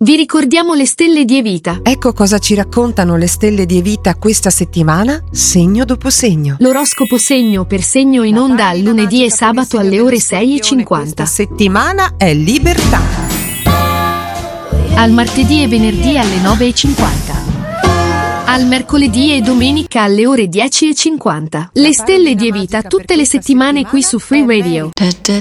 Vi ricordiamo le stelle di Evita. Ecco cosa ci raccontano le stelle di Evita questa settimana, segno dopo segno. L'oroscopo segno per segno in onda al lunedì e sabato alle ore 6:50. Questa settimana è libertà. Al martedì e venerdì alle 9:50. Al mercoledì e domenica alle ore 10:50. Le stelle di Evita tutte le settimane qui su Free Radio.